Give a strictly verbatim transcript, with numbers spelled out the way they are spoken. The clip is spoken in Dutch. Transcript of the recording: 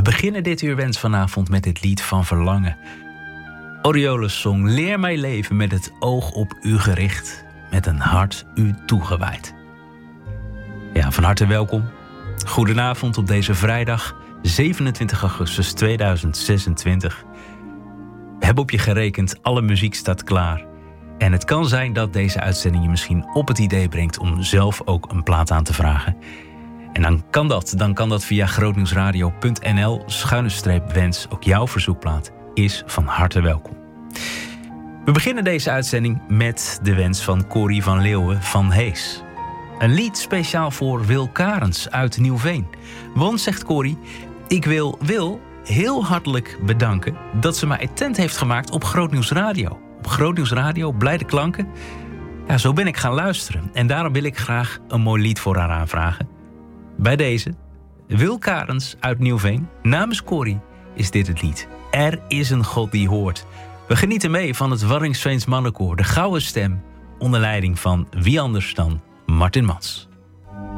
beginnen dit uur Wens vanavond met dit lied van verlangen. Orioles zong Leer mij leven met het oog op u gericht, met een hart u toegewijd. Ja, van harte welkom. Goedenavond op deze vrijdag zevenentwintig augustus tweeduizend zesentwintig. We hebben op je gerekend, alle muziek staat klaar. En het kan zijn dat deze uitzending je misschien op het idee brengt om zelf ook een plaat aan te vragen. En dan kan dat, dan kan dat via grootnieuwsradio punt n l schuine streep wens. Ook jouw verzoekplaat is van harte welkom. We beginnen deze uitzending met de wens van Corrie van Leeuwen van Hees. Een lied speciaal voor Wil Karens uit Nieuwveen. Want, zegt Corrie, ik wil Wil heel hartelijk bedanken dat ze mij attent heeft gemaakt op Grootnieuws Radio. Op Grootnieuws Radio, blijde klanken. Ja, zo ben ik gaan luisteren. En daarom wil ik graag een mooi lied voor haar aanvragen. Bij deze, Wil Karens uit Nieuwveen, namens Corrie is dit het lied. Er is een God die hoort. We genieten mee van het Waddinxveens Mannenkoor, de gouden stem, onder leiding van wie anders dan Martin Mans.